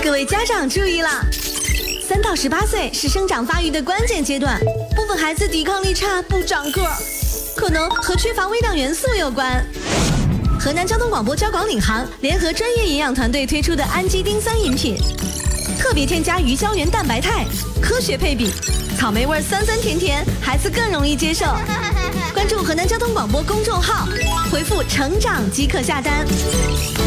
各位家长注意了，3到18岁是生长发育的关键阶段，部分孩子抵抗力差，不长个儿，可能和缺乏微量元素有关。河南交通广播交广领航联合专业营养团队推出的氨基丁3饮品，特别添加鱼胶原蛋白肽，科学配比，草莓味酸酸甜甜，孩子更容易接受。关注河南交通广播公众号，回复成长即可下单。